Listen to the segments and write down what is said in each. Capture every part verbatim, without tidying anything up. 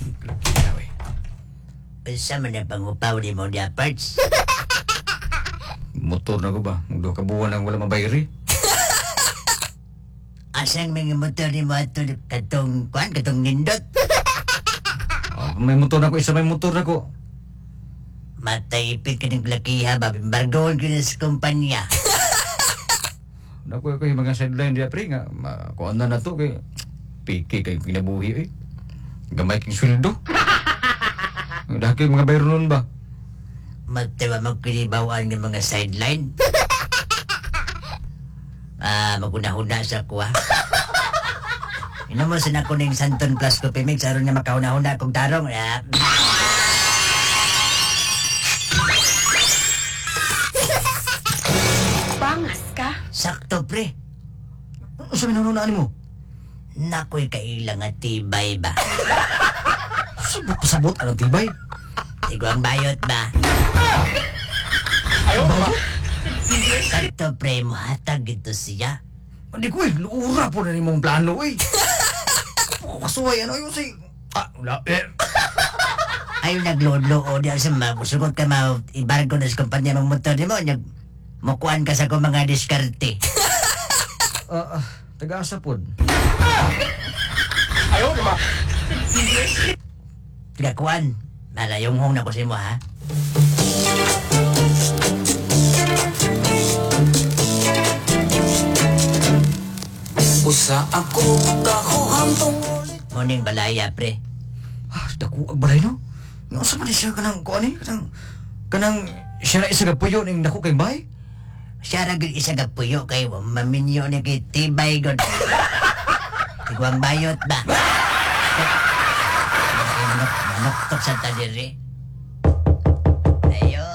Isa man na pangupaw ni mo niya parts. Motor na ko ba? Magduha ka buwan nang wala mabayari. Asang mga motor ni mo ato katong kuan katong nindot. Oh, may motor na ko, isa may motor na ko. Matay ipit ka ng lakiha ba bargoon ko na sa kumpanya. Naku ko yung mga sideline diya pre nga ma, kuan na na to kay piki kay kinabuhi eh. Gamay king sweldo. Dahil kayo mga bayro nun ba? Matawa magkinibawan ng mga sideline. Ah, maguna-huna sa kuha. Ino mo sa nako ning Santon Plus Coffee Mix aron nga makahuna-huna kong tarong. Ah. Bangas ka? Sakto pre. Ano sa minununaan mo? Nakoy kailang nga tibay ba? Sabot pasabot anong tibay? Tigo ang bayot ba? Ayaw ba? Sakto pre mo hatag ito siya. Hindi ko eh, luura po na ni mong plano eh. Oh, kasuway ano yun si... Ah, wala eh. Ayaw naglolo o diya sa mabusugot ka ma ibargo na sa kumpanya mong motor ni mo. Nyag, mukuan ka sa kong mga diskarte. Ah, uh, taga-asa po. Ayaw ba? Tigakuan. Malayong hong na ko si mo ha. Usa ako kahuhang tungod. Muning balaya pre. Ah, dako ang balay no? Nga sa man siya kanang kuan eh? Kanang... Kanang... Siya na isa ka puyo ning dako kay bay? Siya ragil isa ka puyo kay maminyo ni kay tibay god. Tigwang bayot ba? Manok, manok sa tadiri. Ayo.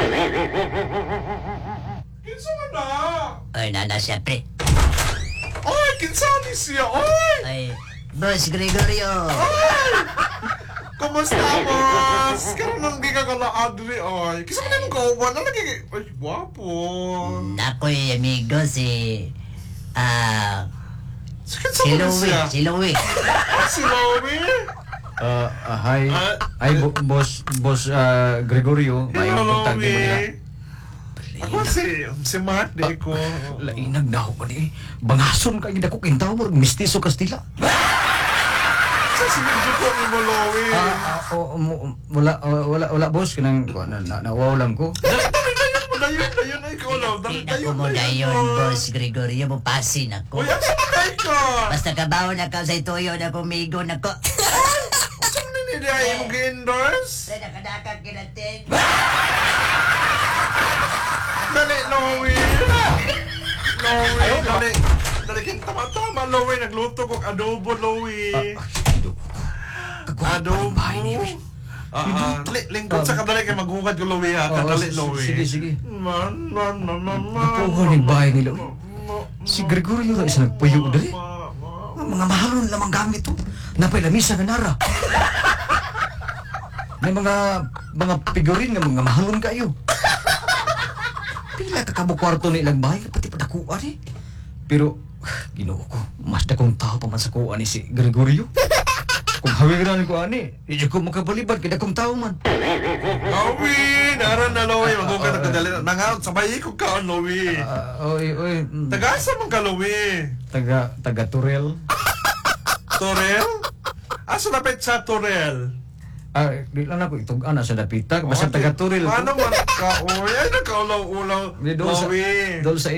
Kinsa man na? Ay, nana siya pre. Ay, kinsa ni siya? Ay! Ay, Boss Gregorio. Kumusta, boss? Karon nang di ka kala Adri, ay. Kinsa man yung kauban? Ano lagi? Ay, guwapo. Nakoy amigo si... Ah... So, kinsa si man Louie, siya? si Louie. Ah, si Louie? Ah, uh, hi. Ah, Hi, bo- boss, boss ah, Gregorio. May Hello, kontakt mo nila. Louie. Ako si, si Mark, di ko. Lainag na ako ni. Bangason ka yung dako kintaw mo. Mistiso Kastila. Sa sinidyo ko ni mo, Louie. Ah, ah, oh, mo- wala, ah, wala, wala, boss. Kanang, na, na, nawaw lang ko. Dali, dayon mo, dayon, dayon, ay, ikaw lang. Dali, Tina ko dayon, mo dayon, dayon. Boss Gregorio. Mupasin ako. Uy, ang sakay ka. Basta kabaw na ka sa ituyo na kumigo na ko. Saan mo nila yung mag-endorse? Sa nakadakag kinatin. Dali, Louie. Louie, dali. Dali, kin tama-tama, Louie. Nagluto kong adobo, Louie. Adobo. Bahay niyo eh. Ah, ah, dali, lingkod sa kadali kay maghugad ko, Louie, ha. Oo, Kadali, s- Louie. sige, sige. Man, man, man, man, man. Napuha ni bahay ni Louie. Si Gregorio na isa nagpuyo dali. Mga mahalon lamang gamit to. Napay lamisa nga nara. May mga mga figurin nga mga mahalon kayo. Pila ka kabo kwarto ni ilang bahay pati padakuan eh. Pero Ginoo ko, mas dakong tao pa man sa kuan ni si Gregorio. Kung hawiran ko ani, hindi ko makabalibad kay dakong tao man. Louie, naran na, Louie. Maghugad na kadali. Nangaot, sabay ko ka, Louie. Ah, oy, oy. mm, Taga-asa man ka, Louie? taga taga Turel. Torel? Asa napit sa Torel? Ah, di lang ako itong ana sa dapita, basta taga Turel. Paano man ka? Uy, ay nagkaulaw-ulaw. Di doon sa Louie. doon sa